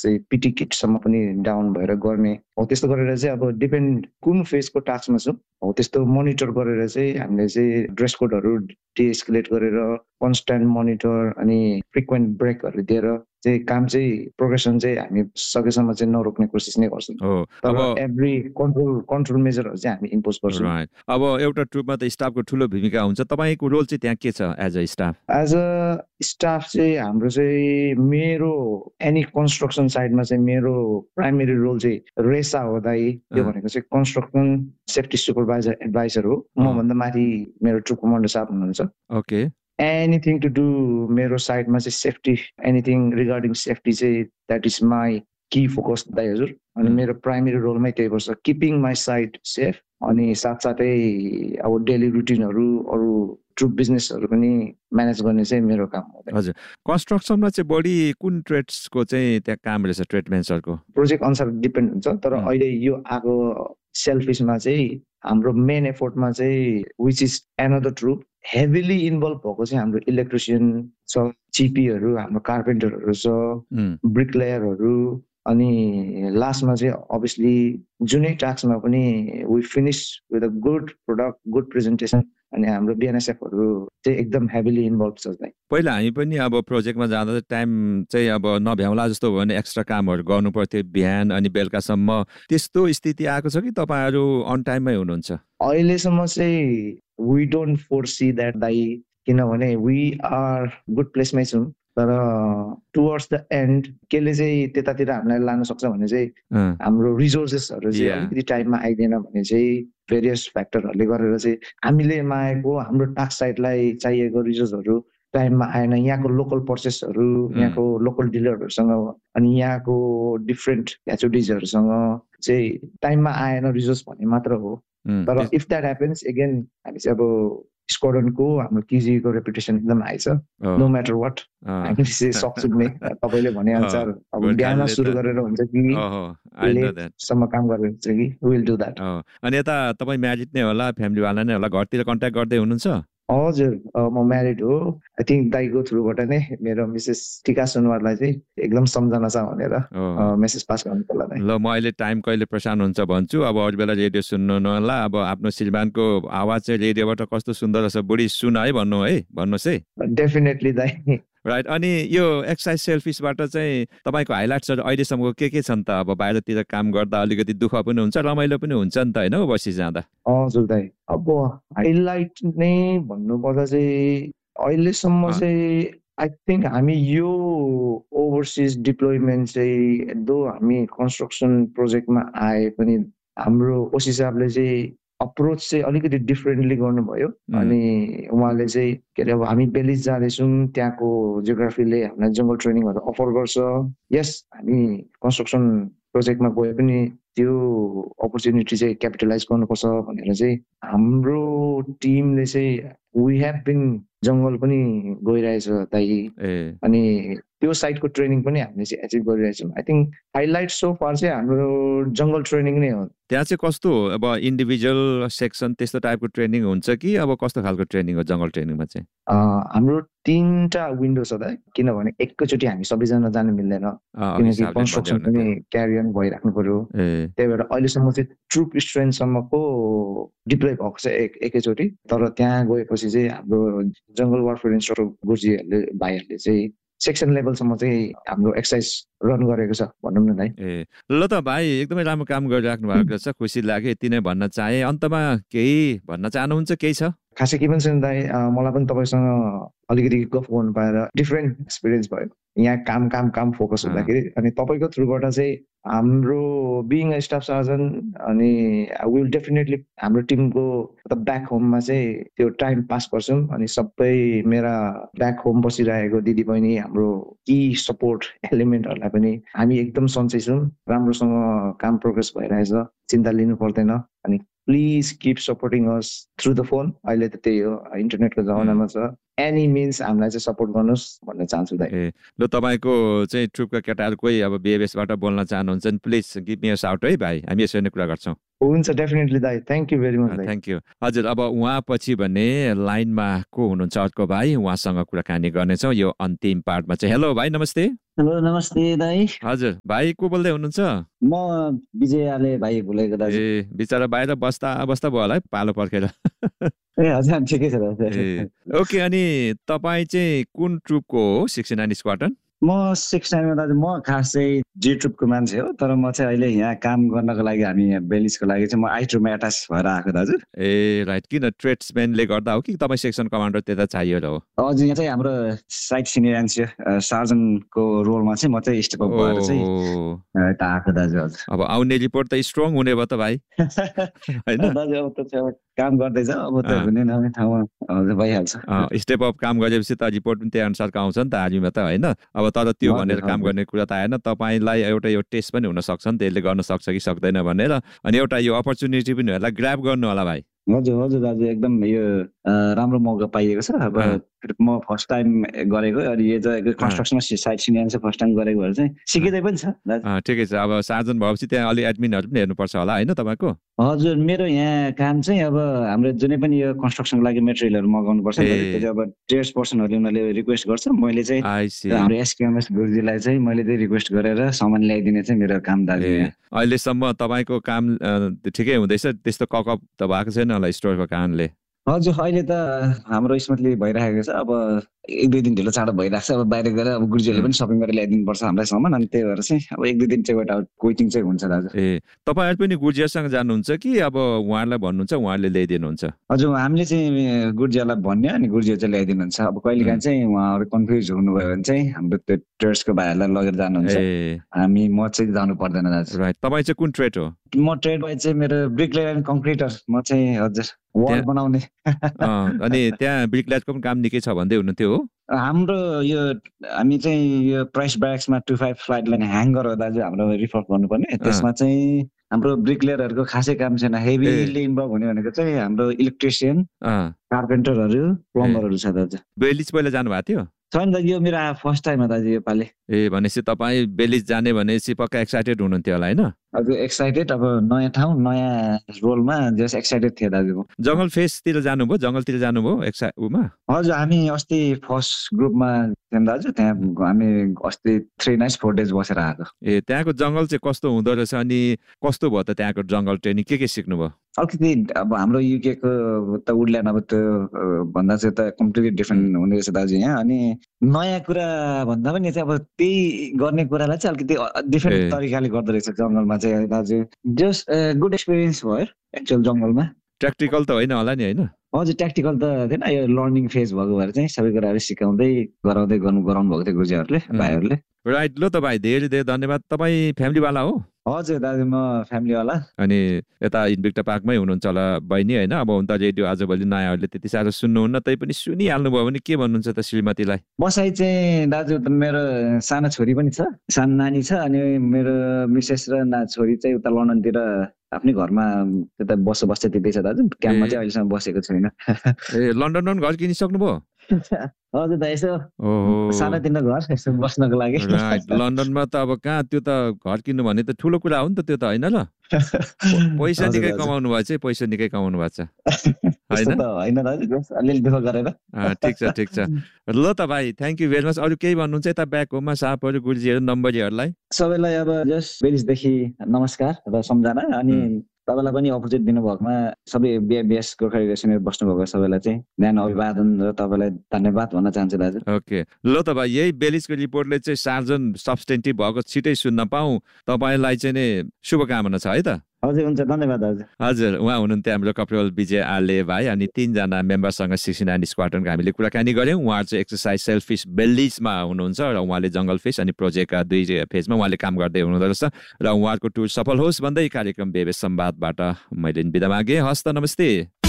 चाहिँ पिटी किटसम्म पनि डाउन भएर गर्ने हो। त्यस्तो गरेर चाहिँ अब डिपेन्ड कुन फेजको टास्कमा छु हो त्यस्तो मोनिटर गरेर चाहिँ हामीले चाहिँ ड्रेस कोडहरू डिएस्केलेट गरेर कन्स्ट्यान्ट मोनिटर अनि फ्रिक्वेन्ट ब्रेकहरू दिएर चाहिँ काम चाहिँ प्रोग्रेसन चाहिँ हामी सकेसम्म चाहिँ नरोक्ने कोसिस नै गर्छौँ। तर एभ्री कन्ट्रोल मेजरहरू चाहिँ हामी इम्पोज गर्छौँ। अब एउटा ट्रुपमा त स्टाफको ठुलो भूमिका हुन्छ, तपाईँको रोल चाहिँ त्यहाँ के छ as a staff? As a staff चाहिँ हाम्रो चाहिँ मेरो एनी कन्स्ट्रक्सन साइडमा चाहिँ मेरो प्राइमेरी रोल चाहिँ रेसा हो दाइ। त्यो भनेको चाहिँ कन्स्ट्रक्सन सेफ्टी सुपरभाइजर एडभाइजर हो। मभन्दा माथि मेरो ट्रुप कमान्डर साहब हुनुहुन्छ। ओके, एनिथिङ टु डु मेरो साइडमा चाहिँ सेफ्टी, एनिथिङ रिगार्डिङ सेफ्टी चाहिँ that is my Ki focus दाइ हजुर। अनि मेरो प्राइमेरी रोलमै त्यही पर्छ, किपिङ माई साइड सेफ। अनि साथसाथै अब डेली रुटिनहरू अरू ट्रुप बिजनेसहरू पनि म्यानेज गर्ने चाहिँ मेरो काम हो। हजुर, कन्स्ट्रक्सनमा चाहिँ बढी कुन ट्रेड्सको चाहिँ त्यहाँ काम रहेछ ट्रेडमेन सरको? प्रोजेक्ट अनुसार डिपेन्ड हुन्छ, तर अहिले यो आएको सेल्फिसमा चाहिँ हाम्रो मेन एफोर्टमा चाहिँ which is another troupe heavily involve भएको चाहिँ हाम्रो इलेक्ट्रिसियन छ, चिपीहरू, हाम्रो कार्पेन्टरहरू छ, ब्रिकलेयरहरू। अनि लास्टमा चाहिँ अभियसली जुनै टास्कमा पनि we finish with a good product, good presentation. अनि हाम्रो बिएनएसएफहरू चाहिँ एकदम हेभिली इन्भल्भ छ। पहिला हामी पनि अब प्रोजेक्टमा जाँदा टाइम चाहिँ अब नभ्याउला जस्तो भयो भने एक्स्ट्रा कामहरू गर्नु पर्थ्यो बिहान अनि बेलुकासम्म। त्यस्तो स्थिति आएको छ कि तपाईँहरू अन टाइममै हुनुहुन्छ? अहिलेसम्म चाहिँ वी डोन्ट फोरसी द्याट दाइ, किनभने वी आर गुड प्लेसमै छौँ। तर टुवर्ड्स द एन्ड केले चाहिँ त्यतातिर हामीलाई लान सक्छ भने चाहिँ हाम्रो रिसोर्सेसहरू चाहिँ अलिकति टाइममा आइदिएन भने चाहिँ भेरियस फ्याक्टरहरूले गरेर चाहिँ हामीले मागेको हाम्रो टास्क साइडलाई चाहिएको रिसोर्सहरू टाइममा आएन। यहाँको लोकल पर्चेसहरू, यहाँको लोकल डिलरहरूसँग अनि यहाँको डिफ्रेन्ट एचओडिजहरूसँग चाहिँ टाइममा आएन रिसोर्स भन्ने मात्र हो। तर इफ द्याट ह्यापन्स एगेन हामी चाहिँ अब स्क्वाड्रनको हाम्रो किजीको रेपुटेसन एकदम हाई छ। नो म्याटर वाट हामीले चाहिँ सक्छौँ नै। तपाईँले भने अनुसार अब बिहान सुरु गरेर हुन्छ कि लेटसम्म काम गरेर हुन्छ कि विल डु द्याट। अनि यता तपाईँ म्यारिड नै होला, फ्यामिलीवाला नै होला, घरतिर कन्ट्याक्ट गर्दै हुनुहुन्छ? हजुर, म म्यारिड हो। आई थिङ्क दाइको थ्रुबाट नै मेरो मिसेस टिका सुनवारलाई चाहिँ एकदम सम्झना छ भनेर मेसेज पास गर्नु पर्ला। ल, म अहिले टाइम कहिले प्रसारण हुन्छ भन्छु। अब अरू बेला रेडियो सुन्नु नहोला। अब आफ्नो श्रीमानको आवाज चाहिँ रेडियोबाट कस्तो सुन्दर रहेछ, बुढी सुन है भन्नु है, भन्नुहोस् है। डेफिनेटली दाइ। राइट। अनि यो एक्सर्साइज सेल्फिसबाट चाहिँ तपाईँको हाइलाइट्सहरू अहिलेसम्मको के छन् त? अब बाहिरतिर काम गर्दा अलिकति दुःख पनि हुन्छ, रमाइलो पनि हुन्छ नि त होइन बसी जाँदा? हजुर दाइ, अब हाइलाइट नै भन्नुपर्दा चाहिँ अहिलेसम्म चाहिँ आई थिङ्क हामी यो ओभरसिज डिप्लोइमेन्ट चाहिँ दो हामी कन्स्ट्रक्सन प्रोजेक्टमा आए पनि हाम्रो ओसी हिसाबले चाहिँ अप्रोच चाहिँ अलिकति डिफ्रेन्टली गर्नुभयो। अनि उहाँले चाहिँ के अरे अब हामी बेलिज जाँदैछौँ, त्यहाँको जियोग्राफीले हामीलाई जङ्गल ट्रेनिङहरू अफर गर्छ। यस, हामी कन्स्ट्रक्सन प्रोजेक्टमा गए पनि त्यो अपर्च्युनिटी चाहिँ क्यापिटलाइज गर्नुपर्छ भनेर चाहिँ हाम्रो टिमले चाहिँ वी हेभ बिन जङ्गल पनि गइरहेछ दाइ। अनि त्यो साइडको ट्रेनिङ पनि हामीले चाहिँ एचिभ गरिरहेछौँ। I think highlight so far चाहिँ हाम्रो जङ्गल ट्रेनिङ नै हो। त्यहाँ चाहिँ कस्तो अब इन्डिभिजुअल सेक्सन त्यस्तो टाइपको ट्रेनिङ हुन्छ कि अब कस्तो खालको ट्रेनिङ हो जङ्गल ट्रेनिङमा चाहिँ? हाम्रो 3टा विन्डो छ दाइ, किनभने एकैचोटि हामी सबैजना जानु मिल्दैन, किनकि कन्स्ट्रक्सन पनि क्यारी अन भइराख्नु पर्यो। त्यही भएर अहिलेसम्म चाहिँ ट्रुप स्ट्रेन्थसम्मको डिप्लोय भएको छ एकैचोटि। तर त्यहाँ गएपछि चाहिँ हाम्रो जङ्गल वारफेयर इन्स्ट्रक्टर गुरुजीहरूले भाइहरूले चाहिँ सेक्सन लेभलसम्म चाहिँ हाम्रो एक्सर्साइज रन गरेको छ भनौँ न दाइ। ल त भाइ, एकदमै राम्रो काम गरिराख्नु भएको छ, खुसी लाग्यो। यति नै भन्न चाहे। अन्तमा केही भन्न चाहनुहुन्छ? केही छ? खासै के पनि छैन दाइ, मलाई पनि तपाईँसँग अलिकति गफ गर्नु पाएर डिफ्रेन्ट एक्सपिरियन्स भयो। यहाँ काम फोकस हुँदाखेरि अनि तपाईँको थ्रुबाट चाहिँ हाम्रो बिइङ अ स्टाफ सर्जन अनि विल डेफिनेटली हाम्रो टिमको ब्याक होममा चाहिँ त्यो टाइम पास गर्छौँ। अनि सबै मेरा ब्याक होम बसिरहेको दिदीबहिनी, हाम्रो की सपोर्ट एलिमेन्टहरूलाई पनि हामी एकदम सन्चै छौँ, राम्रोसँग काम प्रोग्रेस भइरहेछ, चिन्ता लिनु पर्दैन। अनि please keep supporting us through the phone. अहिले त त्यही हो, इन्टरनेटको जमानामा छ। एनी मिन्स हामीलाई चाहिँ सपोर्ट गर्नुहोस् भन्न चाहन्छु दाइ। ए ल तपाईँको चाहिँ ट्रुपका केटाहरू कोही अब बिएबएसबाट बोल्न चाहनुहुन्छ भने प्लिज गिभ मी अ साउट है भाइ, हामी यसरी नै कुरा गर्छौँ। हुन्छ डेफिनेटली दाइ, थ्याङ्क यू भेरी मच दाइ। Thank you. हजुर अब उहाँ पछि भने लाइनमा को हुनुहुन्छ अर्को भाइ, उहाँसँग कुराकानी गर्नेछौँ यो अन्तिम पार्टमा चाहिँ। हेलो भाइ नमस्ते। हेलो नमस्ते दाइ। हजुर भाइ को बोल्दै हुनुहुन्छ? म विजय आले भाइ बोलेको दाजु। ए बिचरा बाहिर बस्दा अवस्था भयो होला है पालो पर्खेर। ए हजुर ठिकै छ दाजु। ओके अनि तपाईँ चाहिँ कुन ट्रुपको हो 69 स्क्वाड्रन? म 69 दाजु म खास चाहिँ जी ट्रुपको मान्छे हो, तर म चाहिँ अहिले यहाँ काम गर्नको लागि हामी बेलिसको लागि चाहिँ म आई ट्रुपमा एटाच भएर आएको दाजु। ए राइट, किन ट्रेड्सम्यानले गर्दा हो कि तपाईँ सेक्सन कमान्डर त्यता चाहियो र हो? हजुर यहाँ चाहिँ हाम्रो साइट सिनियर एन्सियर सार्जनको रोलमा चाहिँ म चाहिँ स्टेप अप भएर चाहिँ यता आएको दाजु। हजुर अब आउने रिपोर्ट त स्ट्रङ हुने भयो त भाइ हैन दाजु, अब त काम गर्दैछ, अब त हुने नहुने ठाउँमा हजुर भइहाल्छ। स्टेप अप काम गरेपछि त रिपोर्ट पनि त्यही अनुसारको आउँछ नि त आर्मीमा त हैन। अब तर त्यो भनेर काम गर्ने कुरा त आएन। तपाईँलाई एउटा यो टेस्ट पनि हुन सक्छ नि, त्यसले गर्न सक्छ कि सक्दैन भनेर, अनि एउटा यो अपर्च्युनिटी पनि होला, ग्र्याब गर्नु होला भाइ। हजुर हजुर दाजु, एकदम यो राम्रो मौका पाइएको छ। अब म फर्स्ट टाइम गरेको, अनि यो चाहिँ कन्स्ट्रक्सनमा साइट सिनियर चाहिँ फर्स्ट टाइम गरेको भएर चाहिँ सिकिँदै पनि छ दाजु। ठिकै छ। अब सार्जन भएपछि त्यहाँ अलि एडमिनहरू पनि हेर्नुपर्छ होला हैन तपाईँको? हजुर मेरो यहाँ काम चाहिँ अब हाम्रो जुनै पनि यो कन्स्ट्रक्सनको लागि मेटेरियलहरू मगाउनु पर्छ नि, त्यो अब ट्रेड्स पर्सनहरूले उनीहरूले रिक्वेस्ट गर्छ, मैले चाहिँ हाम्रो एसकेएमएस गुरुजीलाई चाहिँ मैले चाहिँ रिक्वेस्ट गरेर सामान ल्याइदिने चाहिँ मेरो काम दाजु। अहिलेसम्म तपाईँको काम ठिकै हुँदैछ, त्यस्तो ककअप त भएको छैन होला स्टोरको कारणले? हजुर अहिले त हाम्रो स्मुथली भइरहेको छ। अब 1-2 दिन ढिलो चाँडो भइरहेको छ। अब बाहिर गएर अब गुरुजीहरूले पनि सपिङ गरेर ल्याइदिनु पर्छ हामीलाई सामान, अनि त्यही भएर चाहिँ अब 1-2 दिन चाहिँ वेट आउट क्विटिङ चाहिँ हुन्छ दाजु। ए तपाईँहरू पनि गुरुजीहरूसँग जानुहुन्छ कि अब उहाँहरूलाई भन्नुहुन्छ उहाँहरूले ल्याइदिनुहुन्छ? हजुर हामीले चाहिँ गुरुजीहरूलाई भन्ने अनि गुरुजीहरू चाहिँ ल्याइदिनुहुन्छ। अब कहिलेकाहीँ चाहिँ उहाँहरू कन्फ्युज हुनुभयो भने चाहिँ हाम्रो त्यो ट्रेड्सको भाइहरूलाई लगेर जानुहुन्छ, हामी म चाहिँ जानु पर्दैन दाजु। राइट, तपाईँ चाहिँ कुन ट्रेड हो? म ट्रेड वाइज चाहिँ मेरो ब्रिकलेयर एन्ड कङ्क्रिटर, म चाहिँ हजुर वाल बनाउने। अनि त्यहाँ ब्रिकलेयरको पनि काम निकै छ भन्दै हुनुहुन्थ्यो हो? हाम्रो यो हामी चाहिँ यो प्राइस ब्याग्समा 25 फ्लाइट लाइन ह्याङ्गर हो दाजु, हाम्रो रिफर गर्नुपर्ने। त्यसमा चाहिँ हाम्रो ब्रिकलेयरहरूको खासै काम छैन, हेभीली इन्भल्भ हुने भनेको चाहिँ हाम्रो इलेक्ट्रिसियन, कार्पेन्टरहरू, प्लम्बरहरू छ दाजु। बेलिज पहिला जानुभएको थियो? छैन दाजु, यो मेरो फर्स्ट टाइम हो दाजु यो पालि। ए भनेपछि तपाईँ बेलिज जाने भनेपछि पक्का एक्साइटेड हुनुहुन्थ्यो होला हैन? हजुर एक्साइटेड, अब नयाँ ठाउँ नयाँ रोलमा जस एक्साइटेड थिएँ दाजु। जङ्गल फेसतिर जानुभयो? जङ्गलतिर जानुभयो उमा? हजुर हामी अस्ति फर्स्ट ग्रुपमा थियौँ दाजु, त्यहाँ हामी अस्ति 3 nights 4 days बसेर आएको। ए त्यहाँको जङ्गल चाहिँ कस्तो हुँदो रहेछ अनि कस्तो भयो त त्यहाँको जङ्गल ट्रेनिङ, के सिक्नुभयो? अलिकति अब हाम्रो युकेको त वुडल्यान्ड अब त्यो भन्दा चाहिँ त कम्प्लिटली डिफ्रेन्ट हुने रहेछ दाजु यहाँ। अनि नयाँ कुरा भन्दा पनि चाहिँ अब त्यही गर्ने कुरालाई चाहिँ अलिकति डिफ्रेन्ट तरिकाले गर्दो रहेछ जङ्गलमा चाहिँ दाजु। जस्ट गुड एक्सपिरियन्स भयो एक्चुअल जङ्गलमा। प्र्याक्टिकल त होइन होला नि हैन? हजुर ट्याक्टिकल त थिएन, यो लर्निङ फेज भएको भएर चाहिँ सबै कुराहरू सिकाउँदै गराउँदै गराउनु भएको थियो गुरुजीहरूले भाइहरूले। राइट, ल तपाईँ धेरै धेरै धन्यवाद। तपाईँ फ्यामिलीवाला हो? हजुर दाजु म फ्यामिलीवाला। अनि यता इन्भिक्टा पार्कमै हुनुहुन्छ होला बहिनी हैन? अब हुन त रेडियो आजभोलि नयाँहरूले त्यति साह्रो सुन्नुहुन्न, तै पनि सुनिहाल्नुभयो भने के भन्नुहुन्छ त श्रीमतीलाई? बसाइ चाहिँ दाजु मेरो सानो छोरी पनि छ, सानो नानी छ, अनि मेरो मिसेस र छोरी चाहिँ उता लन्डनतिर आफ्नै घरमा त्यता बस्दै त्यतै छ दाजु, क्याम्पमा चाहिँ अहिलेसम्म बसेको छैन। ए लन्डनमा घर किनिसक्नुभयो? हजुर त यसो सानोतिनो घर यसो बस्नको लागि। लन्डनमा त अब कहाँ त्यो त घर किन्नु भने त ठुलो कुरा हो नि त त्यो त हैन र? पैसा निकै कमाउनु भएको छ, पैसा निकै कमाउनु भएको छ हैन दाजु, अलिअलि दुःख गरेर। ठिक छ ल त भाइ, थ्याङ्क यू भेरी मच। अरू केही भन्नुहुन्छ यता ब्याक होममा सापहरू गुरुजीहरू नम्बरीहरूलाई? सबैलाई अब जस्ट बेलिसदेखि नमस्कार र सम्झना, अनि तपाईँलाई पनि अपर्च्युनिटी दिनुभएकोमा सबै बिएबीएस गोर्खा रेडियो बस्नुभएको सबैलाई चाहिँ ध्यान अभिवादन र तपाईँलाई धन्यवाद भन्न चाहन्छु दाजु। ओके ल त भाइ, यही बेलिसको रिपोर्टले चाहिँ सार्जन सब्स्टेन्टिभ भएको छिटै सुन्न पाऊँ, तपाईँलाई चाहिँ नि शुभकामना छ है त? हजुर हुन्छ, धन्यवाद दाजु। हजुर उहाँ हुनुहुन्थ्यो हाम्रो कप्रेल विजय आले भाइ, अनि 3 जना मेम्बरसँग 69 स्क्वाड्रनको हामीले कुराकानी गऱ्यौँ। उहाँहरू चाहिँ एक्सर्साइज सेल्फिस बेलिजमा हुनुहुन्छ र उहाँले जङ्गल फिस अनि प्रोजेक्टका 2 फेजमा उहाँले काम गर्दै हुनुहुँदो रहेछ र उहाँहरूको टुर सफल होस् भन्दै कार्यक्रम बेबेस संवादबाट मैले बिदा मागेँ। हस्त नमस्ते।